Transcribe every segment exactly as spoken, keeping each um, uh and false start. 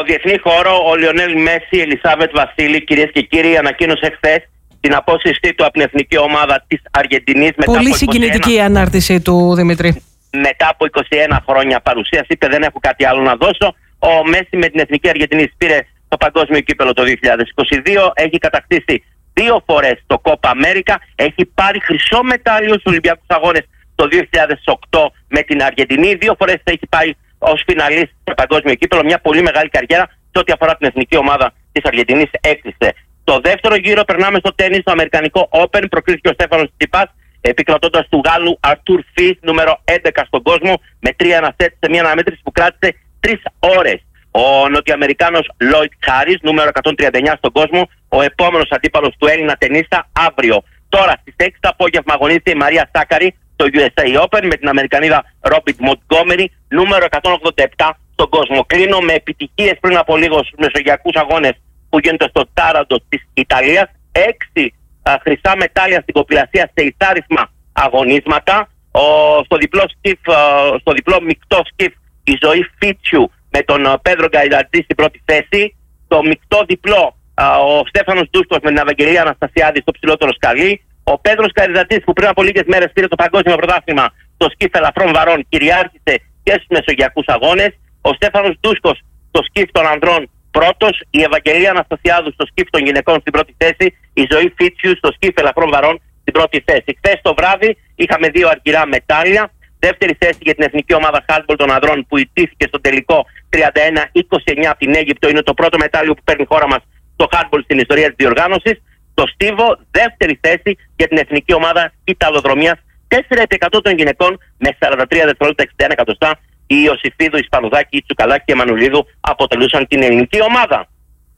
διεθνή χώρο, ο Λιονέλ Μέση, Ελισάβετ Βασίλη, κυρίες και κύριοι, ανακοίνωσε χθες την απόσυρσή του από την εθνική ομάδα της Αργεντινής. Πολύ συγκινητική η ανάρτηση του, Δημήτρη. Μετά από είκοσι ένα χρόνια παρουσίας, είπε: δεν έχω κάτι άλλο να δώσω. Ο Μέση με την εθνική Αργεντινής πήρε το παγκόσμιο κύπελο το δύο χιλιάδες είκοσι δύο, έχει κατακτήσει δύο φορές το Κόπα Αμέρικα, έχει πάρει χρυσό μετάλλιο στους Ολυμπιακούς Αγώνες το δύο χιλιάδες οκτώ με την Αργεντινή, δύο φορές έχει πάει ως φιναλίστ στο παγκόσμιο κύπελο. Μια πολύ μεγάλη καριέρα σε ό,τι αφορά την εθνική ομάδα της Αργεντινής έκλεισε. Το δεύτερο γύρο περνάμε στο τένις, στο αμερικανικό Open. Προκρίθηκε ο Στέφανος Τσιτσιπάς, επικρατώντας του Γάλλου Αρτούρ Φις, νούμερο έντεκα στον κόσμο, με τρία ένα σετ σε μια αναμέτρηση που κράτησε τρεις ώρες. Ο Νοτιοαμερικάνος Λόιτ Χάρις, νούμερο εκατόν τριάντα εννιά στον κόσμο, ο επόμενος αντίπαλος του Έλληνα τενίστα αύριο. Τώρα στις έξι το απόγευμα αγωνίζεται η Μαρία Σάκαρη στο γιου ες έι Open με την Αμερικανίδα Ρόμπιτ Μοντγκόμερι, νούμερο εκατόν ογδόντα επτά στον κόσμο. Κλείνω με επιτυχίες πριν από λίγο στους μεσογειακούς αγώνες που γίνονται στο Τάραντο της Ιταλίας. Έξι α, χρυσά μετάλλια στην κοπηλασία σε εισάρισμα αγωνίσματα. Ο, στο, διπλό σκιφ, α, στο διπλό μεικτό σκιφ η Ζωή Φίτσιου με τον α, Πέδρο Γκαϊδατζή στην πρώτη θέση. Το μεικτό διπλό α, ο Στέφανος Ντούσκος με την Ευαγγελία Αναστασιάδη στο ψηλότερο σκαλί. Ο Πέδρος Γκαϊδατζής που πριν από λίγες μέρες πήρε το παγκόσμιο πρωτάθλημα στο σκιφ ελαφρών βαρών κυριάρχησε και στους μεσογειακούς αγώνες. Ο Στέφανος Ντούσκος στο σκιφ των ανδρών πρώτος, η Ευαγγελία Αναστασιάδου στο σκιφ των γυναικών στην πρώτη θέση, η Ζωή Φίτσιου στο σκιφ ελαφρών βαρών στην πρώτη θέση. Χθες το βράδυ είχαμε δύο αργυρά μετάλλια. Δεύτερη θέση για την εθνική ομάδα handball των ανδρών που ιτήθηκε στο τελικό τριάντα ένα είκοσι εννιά από την Αίγυπτο. Είναι το πρώτο μετάλλιο που παίρνει η χώρα μας στο handball στην ιστορία της διοργάνωσης. Το στίβο, δεύτερη θέση για την εθνική ομάδα Ιταλοδρομίας, τέσσερα επί εκατό των γυναικών με σαράντα τρία δευτερόλεπτα εξήντα ένα εκατοστά. Η Ιωσήφιδου, η Σπανουδάκη, η Τσουκαλάκη και η Μανουλίδου αποτελούσαν την ελληνική ομάδα.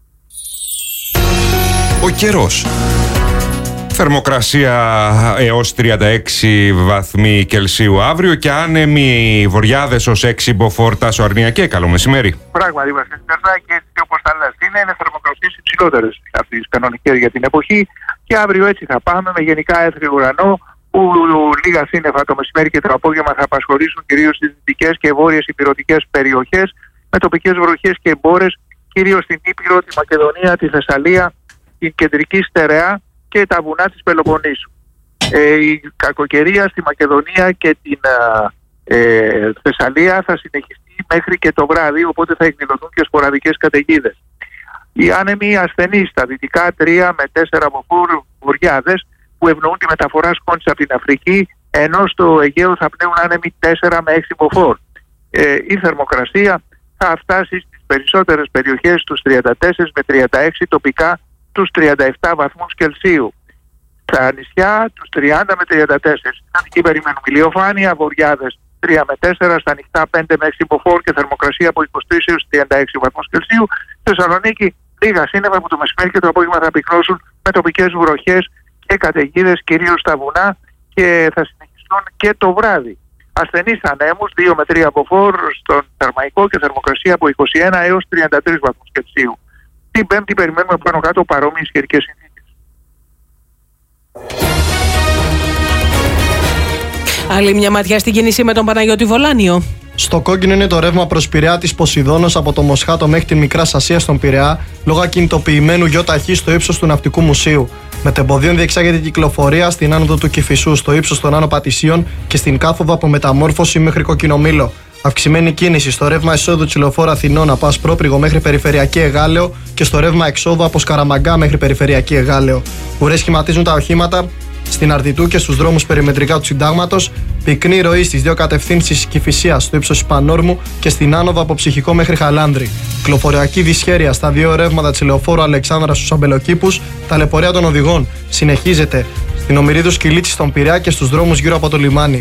Ο καιρός. Θερμοκρασία έως τριάντα έξι βαθμοί Κελσίου αύριο και άνεμοι βορειάδες ως έξι μποφόρ Τάσο Αρνιακέ. Καλό μεσημέρι. Πράγματι, είμαστε και έτσι όπως τα λες. Είναι, είναι θερμοκρασίες υψηλότερες από τις κανονικές για την εποχή και αύριο έτσι θα πάμε με γενικά έθριο ουρανό, που λίγα σύννεφα το μεσημέρι και το απόγευμα θα απασχολήσουν κυρίως στις δυτικές και βόρειες ηπειρωτικές περιοχές, με τοπικές βροχές και μπόρες κυρίως στην Ήπειρο, τη Μακεδονία, τη Θεσσαλία, την κεντρική στερεά και τα βουνά της Πελοποννήσου. Ε, η κακοκαιρία στη Μακεδονία και την ε, Θεσσαλία θα συνεχιστεί μέχρι και το βράδυ, οπότε θα εκδηλωθούν και σποραδικές καταιγίδες. Οι άνεμοι ασθενείς στα δυτικά τρία με τέσσερα μποφόρ βορειάδες που ευνοούν τη μεταφορά σκόνης από την Αφρική, ενώ στο Αιγαίο θα πνέουν άνεμοι τέσσερα με έξι μποφόρ. Ε, η θερμοκρασία θα φτάσει στις περισσότερες περιοχές τους τριάντα τέσσερα με τριάντα έξι, τοπικά τους τριάντα επτά βαθμούς Κελσίου. Στα νησιά τους τριάντα με τριάντα τέσσερα. Στην περιμένουμε ηλιοφάνεια, βορειάδες τρία με τέσσερα, στα νυχτά πέντε με έξι μποφόρ και θερμοκρασία από είκοσι τρία έως τριάντα έξι βαθμούς Κελσίου. Στη Θεσσαλονίκη λίγα σύννεφα που το μεσημέρι και το απόγευμα θα πυκνώσουν με τοπικές βροχές και καταιγίδες κυρίως στα βουνά και θα συνεχιστούν και το βράδυ. Ασθενείς ανέμους δύο με τρία μποφόρ στον Θερμαϊκό και θερμοκρασία από είκοσι ένα έως τριάντα τρεις βαθμούς Κελσίου. Την Πέμπτη περιμένουμε πάνω κάτω παρόμοιες καιρικές συνθήκες. Άλλη μια ματιά στην κίνηση με τον Παναγιώτη Βολάνιο. Στο κόκκινο είναι το ρεύμα προς Πειραιά της Ποσειδώνος από το Μοσχάτο μέχρι τη Μικρά Ασία στον Πειραιά, λόγω ακινητοποιημένου γιοταχή στο ύψος του Ναυτικού Μουσείου. Μετεμποδίων διεξάγεται η κυκλοφορία στην άνοδο του Κηφισού, στο ύψος των Άνω Πατησίων και στην κάθοδο από Μεταμόρφωση μέχρι Κοκκινομήλο. Αυξημένη κίνηση στο ρεύμα εισόδου της Λεωφόρου Αθηνών από Ασπρόπριγο μέχρι Περιφερειακή Εγάλεο και στο ρεύμα εξόδου από Σκαραμαγκά μέχρι Περιφερειακή Εγάλεο. Ουρές σχηματίζουν τα οχήματα στην Αρτιτού και στους δρόμους περιμετρικά του Συντάγματος. Πυκνή ροή στις δύο κατευθύνσεις Κηφισίας στο ύψος της Πανόρμου και στην άνοδο από Ψυχικό μέχρι Χαλάνδρη. Κυκλοφοριακή δυσχέρεια στα δύο ρεύματα της Λεωφόρου Αλεξάνδρα στους Αμπελοκήπους. Ταλαιπωρία των οδηγών συνεχίζεται στην Ομηρίδου Σκυλίτσης στον Πειραιά και στους δρόμους γύρω από το λιμάνι.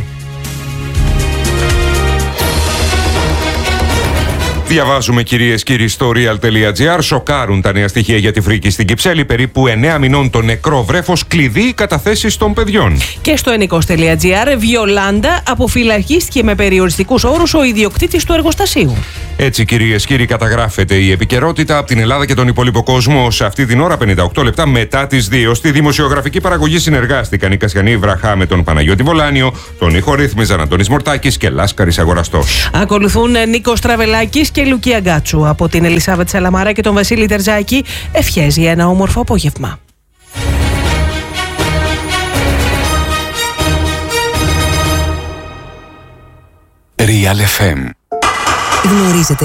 Διαβάζουμε, κυρίες και κύριοι, στο real τελεία gr. Σοκάρουν τα νέα στοιχεία για τη φρίκη στην Κυψέλη. Περίπου εννέα μηνών το νεκρό βρέφος, κλειδί καταθέσεις των παιδιών. Και στο ενικός τελεία gr, Βιολάντα, αποφυλακίστηκε με περιοριστικούς όρους ο ιδιοκτήτης του εργοστασίου. Έτσι, κυρίες και κύριοι, καταγράφεται η επικαιρότητα από την Ελλάδα και τον υπόλοιπο κόσμο. Σε αυτή την ώρα, πενήντα οκτώ λεπτά μετά τις δύο, στη δημοσιογραφική παραγωγή συνεργάστηκαν η Κασιανή Βραχά με τον Παναγιώτη Βολάνιο, τον ηχορύθμιζαν Αντώνης Μορτάκης και Λάσκαρης Αγοραστός. Ακολουθούν Νίκος Τραβελάκης και Λουκία Γκάτσου. Από την Ελισάβετ Σαλαμάρα και τον Βασίλη Τερζάκη, ευχές για ένα όμορφο απόγευμα. Real εφ εμ. Γνωρίζετε